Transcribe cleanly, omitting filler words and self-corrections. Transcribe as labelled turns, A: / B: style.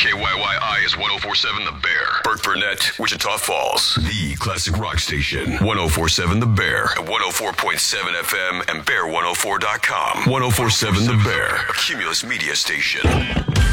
A: KYYI is 1047 The Bear. Burt Burnett, Wichita Falls. The classic rock station. 1047 The Bear. At 104.7 FM and Bear104.com. 1047 The Bear. A Cumulus media station.